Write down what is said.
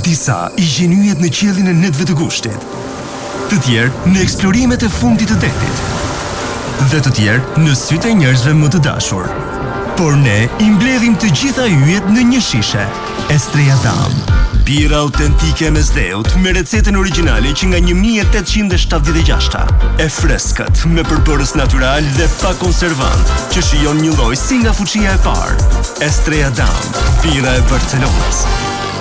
Disa i gjenyjet në qiellin e netëve të gushtit. Të tjerë në eksplorimet e fundit të detit. Dhe të tjerë në sytë e njerëzve më të dashur. Por ne i mbledhim të gjitha yjet në një shishe. Estrella Damm. Bira autentike me zdheut, me recetën origjinale që nga 1876. E freskët, me përbërës natyral dhe pa konservant, që shijon një lloj si nga fuqia e parë. Estrella Damm, bira e Barcelonës.